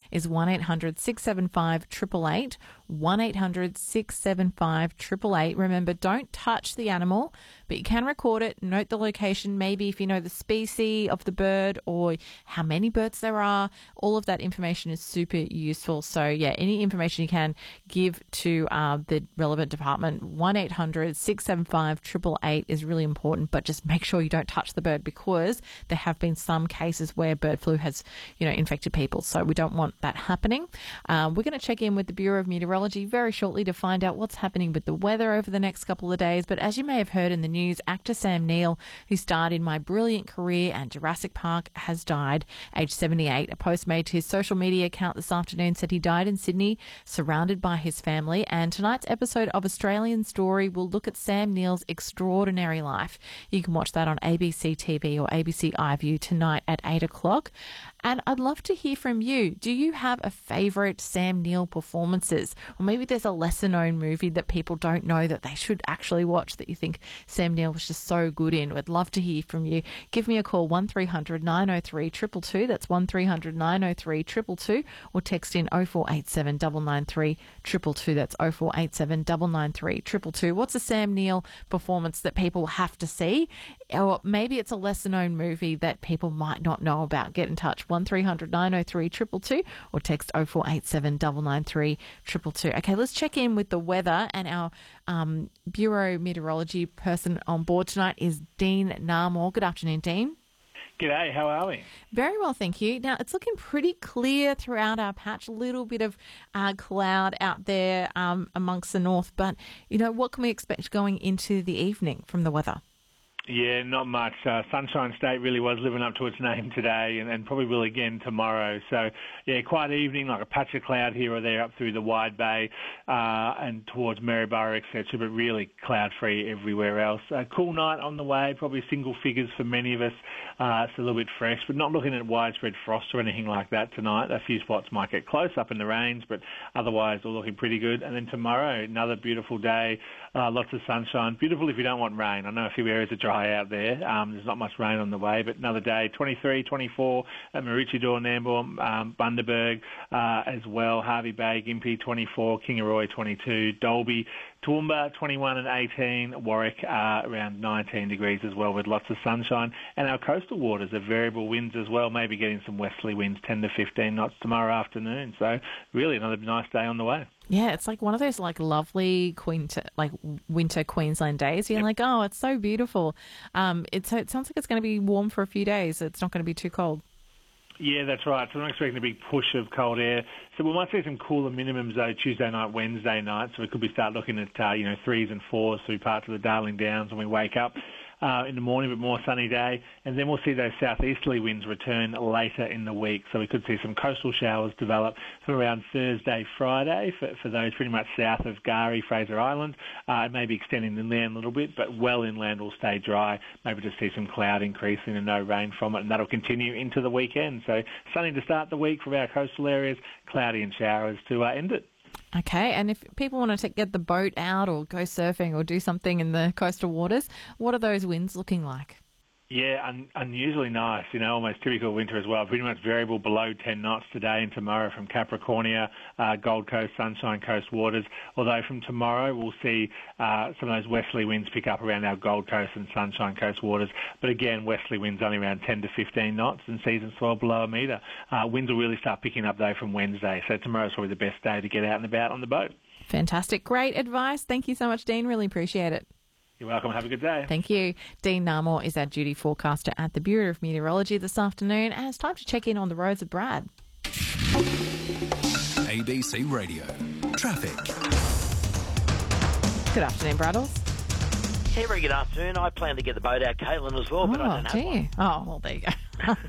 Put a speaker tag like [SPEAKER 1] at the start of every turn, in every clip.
[SPEAKER 1] is 1-800-675-888, 1-800-675-888. Remember, don't touch the animal, but you can record it, note the location, maybe if you know the species of the bird or how many birds there are. All of that information is super useful. So, yeah, any information you can give to the relevant department, 1-800-675-888 is really important, but just make sure you don't touch the bird because there have been some cases where bird flu has, infected people. So we don't want that happening. We're going to check in with the Bureau of Meteorology very shortly to find out what's happening with the weather over the next couple of days. But as you may have heard in the news, actor Sam Neill, who starred in My Brilliant Career and Jurassic Park, has died, aged 78. A post made to his social media account this afternoon said he died in Sydney, surrounded by his family. And tonight's episode of Australian Story will look at Sam Neill's extraordinary life. You can watch that on ABC TV or ABC iView tonight at 8 o'clock. And I'd love to hear from you. Do you have a favourite Sam Neill performances? Or maybe there's a lesser-known movie that people don't know that they should actually watch that you think Sam Neill was just so good in. I'd love to hear from you. Give me a call, 1300 903 222. That's 1300 903 222. Or text in 0487 993 222. That's 0487 993 222. What's a Sam Neill performance that people have to see? Or maybe it's a lesser-known movie that people might not know about. Get in touch. 1300 903 222 or text 0487 993 222. Okay, let's check in with the weather, and our Bureau Meteorology person on board tonight is Dean Narmore. Good afternoon, Dean.
[SPEAKER 2] G'day, how are we?
[SPEAKER 1] Very well, thank you. Now, it's looking pretty clear throughout our patch, a little bit of cloud out there amongst the north, but, what can we expect going into the evening from the weather?
[SPEAKER 2] Yeah, not much. Sunshine State really was living up to its name today and probably will again tomorrow. So, yeah, quiet evening, like a patch of cloud here or there up through the Wide Bay and towards Maryborough, etc., but really cloud-free everywhere else. A cool night on the way, probably single figures for many of us. It's a little bit fresh, but not looking at widespread frost or anything like that tonight. A few spots might get close up in the range, but otherwise all looking pretty good. And then tomorrow, another beautiful day, lots of sunshine. Beautiful if you don't want rain. I know a few areas are dry out there. There's not much rain on the way, but another day, 23, 24 at Maroochydore, Nambour, Bundaberg as well, Hervey Bay, Gympie 24, Kingaroy 22, Dalby, Toowoomba 21 and 18, Warwick around 19 degrees as well with lots of sunshine. And our coastal waters are variable winds as well, maybe getting some westerly winds 10 to 15 knots tomorrow afternoon. So really another nice day on the way.
[SPEAKER 1] Yeah, it's like one of those lovely winter Queensland days. You're like, oh, it's so beautiful. It sounds like it's going to be warm for a few days. It's not going to be too cold.
[SPEAKER 2] Yeah, that's right. So I'm not expecting a big push of cold air. So we might see some cooler minimums though Tuesday night, Wednesday night. So we could start looking at 3s and 4s through parts of the Darling Downs when we wake up in the morning, but more sunny day. And then we'll see those southeasterly winds return later in the week. So we could see some coastal showers develop from around Thursday, Friday for those pretty much south of Gari, Fraser Island. Maybe extending inland a little bit, but well inland will stay dry. Maybe just see some cloud increasing and no rain from it, and that'll continue into the weekend. So sunny to start the week for our coastal areas, cloudy and showers to end it.
[SPEAKER 1] Okay, and if people want to get the boat out or go surfing or do something in the coastal waters, what are those winds looking like?
[SPEAKER 2] Yeah, unusually nice, almost typical winter as well. Pretty much variable below 10 knots today and tomorrow from Capricornia, Gold Coast, Sunshine Coast waters. Although from tomorrow we'll see some of those westerly winds pick up around our Gold Coast and Sunshine Coast waters. But again, westerly winds only around 10 to 15 knots and season swell below a metre. Winds will really start picking up though from Wednesday. So tomorrow's probably the best day to get out and about on the boat. Fantastic.
[SPEAKER 1] Great advice. Thank you so much, Dean. Really appreciate it.
[SPEAKER 2] You're welcome. Have a good day.
[SPEAKER 1] Thank you. Dean Narmore is our duty forecaster at the Bureau of Meteorology this afternoon, and it's time to check in on the roads with Brad.
[SPEAKER 3] ABC Radio. Traffic.
[SPEAKER 1] Good afternoon, Braddles.
[SPEAKER 4] Hey, very good afternoon. I plan to get the boat out, Caitlin, as well, but I don't have one.
[SPEAKER 1] Oh, well, there you go.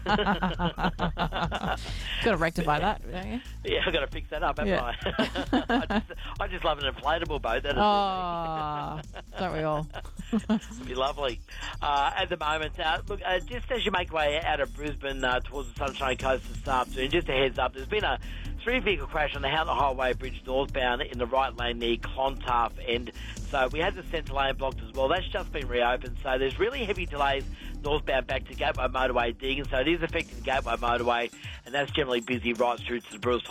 [SPEAKER 1] Got to rectify that, don't you?
[SPEAKER 4] Yeah, I've got to fix that up, haven't I? I just love an inflatable boat.
[SPEAKER 1] Don't we all?
[SPEAKER 4] It'd be lovely. At the moment, look, just as you make your way out of Brisbane towards the Sunshine Coast this afternoon, just a heads up, there's been a 3-vehicle crash on the Houghton Highway Bridge northbound in the right lane near Clontarf end. So we had the centre lane blocked as well. That's just been reopened. So there's really heavy delays northbound back to Gateway Motorway Deagon. So it is affecting the Gateway Motorway, and that's generally busy right through to the Brewers